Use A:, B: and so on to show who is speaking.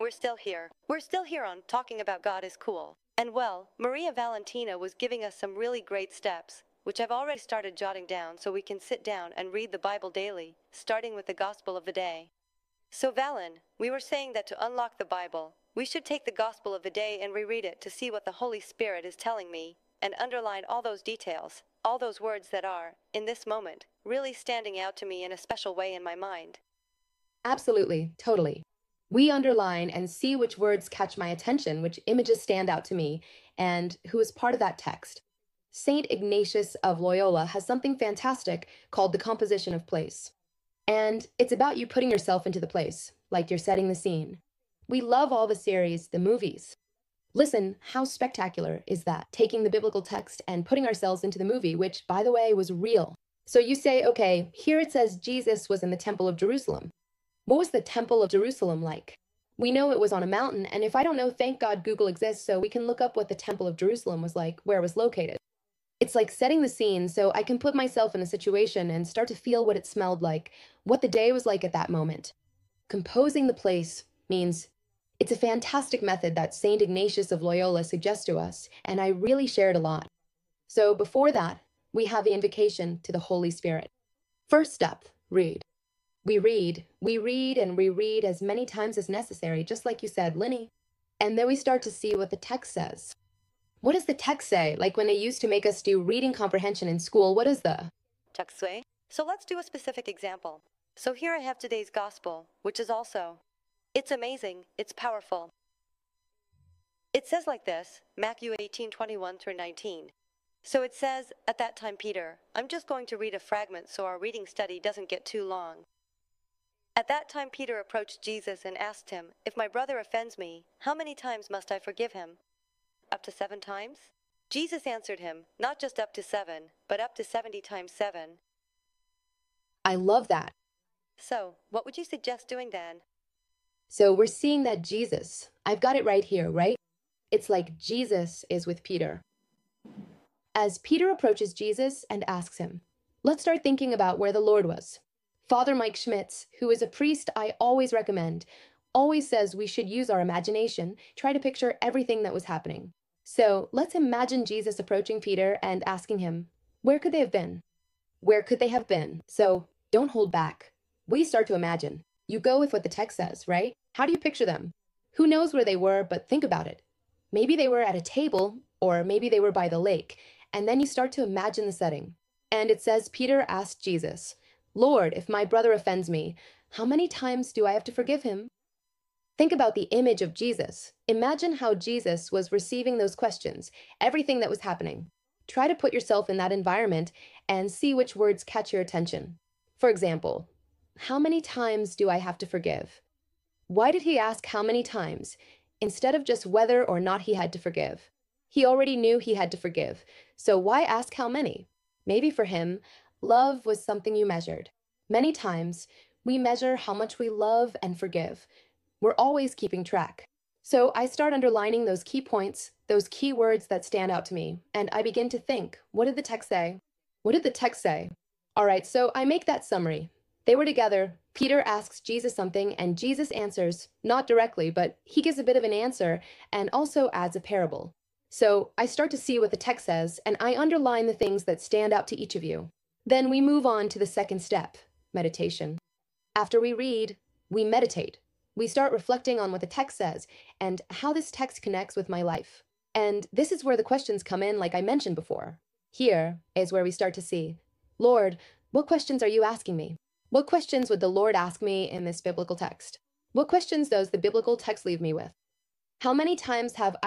A: We're still here. We're still here on Talking About God is Cool. And well, Maria Valentina was giving us some really great steps, which I've already started jotting down so we can sit down and read the Bible daily, starting with the Gospel of the day. So Valen, we were saying that to unlock the Bible, we should take the Gospel of the day and reread it to see what the Holy Spirit is telling me, and underline all those details, all those words that are, in this moment, really standing out to me in a special way in my mind.
B: Absolutely, totally. We underline and see which words catch my attention, which images stand out to me, and who is part of that text. Saint Ignatius of Loyola has something fantastic called the composition of place. And it's about you putting yourself into the place, like you're setting the scene. We love all the series, the movies. Listen, how spectacular is that? Taking the biblical text and putting ourselves into the movie, which, by the way, was real. So you say, okay, here it says Jesus was in the Temple of Jerusalem. What was the Temple of Jerusalem like? We know it was on a mountain, and if I don't know, thank God Google exists so we can look up what the Temple of Jerusalem was like, where it was located. It's like setting the scene so I can put myself in a situation and start to feel what it smelled like, what the day was like at that moment. Composing the place means it's a fantastic method that St. Ignatius of Loyola suggests to us, and I really share it a lot. So before that, we have the invocation to the Holy Spirit. First step, read. We read, and reread as many times as necessary, just like you said, Linny. And then we start to see what the text says. What does the text say? Like when they used to make us do reading comprehension in school, what is the?
A: Tuxway. So let's do a specific example. So here I have today's Gospel, which is also, it's amazing, it's powerful. It says like this, Matthew 18:21 through 19. So it says, at that time Peter, I'm just going to read a fragment so our reading study doesn't get too long. At that time Peter approached Jesus and asked him, if my brother offends me, how many times must I forgive him? Up to 7 times? Jesus answered him, not just up to 7, but up to 70 times 7.
B: I love that.
A: So, what would you suggest doing then?
B: So we're seeing that Jesus, I've got it right here, right? It's like Jesus is with Peter. As Peter approaches Jesus and asks him, let's start thinking about where the Lord was. Father Mike Schmitz, who is a priest I always recommend, always says we should use our imagination, try to picture everything that was happening. So let's imagine Jesus approaching Peter and asking him, where could they have been? Where could they have been? So don't hold back. We start to imagine. You go with what the text says, right? How do you picture them? Who knows where they were, but think about it. Maybe they were at a table, or maybe they were by the lake, and then you start to imagine the setting. And it says Peter asked Jesus, Lord, if my brother offends me, how many times do I have to forgive him? Think about the image of Jesus. Imagine how Jesus was receiving those questions, everything that was happening. Try to put yourself in that environment and see which words catch your attention. For example, how many times do I have to forgive? Why did he ask how many times, instead of just whether or not he had to forgive? He already knew he had to forgive, so why ask how many? Maybe for him, love was something you measured. Many times, we measure how much we love and forgive. We're always keeping track. So I start underlining those key points, those key words that stand out to me, and I begin to think, what did the text say? What did the text say? All right, so I make that summary. They were together. Peter asks Jesus something, and Jesus answers, not directly, but he gives a bit of an answer and also adds a parable. So I start to see what the text says, and I underline the things that stand out to each of you. Then we move on to the second step, meditation. After we read, we meditate. We start reflecting on what the text says and how this text connects with my life. And this is where the questions come in, like I mentioned before. Here is where we start to see, Lord, what questions are you asking me? What questions would the Lord ask me in this biblical text? What questions does the biblical text leave me with? How many times have